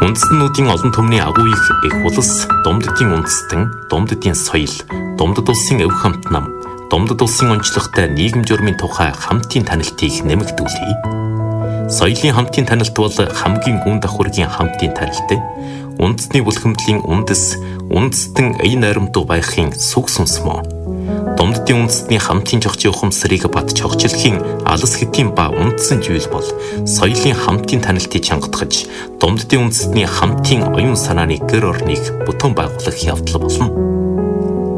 Үндэстнүүдийн олон түмний агуу их улс, Думддын үндэстэн, Думддын соёл, Думдд улсын өв хамт нам, Думдд улсын онцлогтой нийгэм журмын тухай хамтын танилтыг нэмэгдүүлье. Соёлын хамтын таналт бол хамгийн гүн давхургийн хамтын таналт. Үндэсний бүлхэмдлийн үндэстэн ая найрамдуу байхын сүг сүнс мөн. Думддын үндэстний хамтын жогч ухамсарыг бат чогчлохын алс хэтийн ба үндсэн зүйл бол соёлын хамтын таналтыг чангатгаж, Думддын үндэстний хамтын оюун санааны гэр орныг бүтэн байгуулах явдал болно.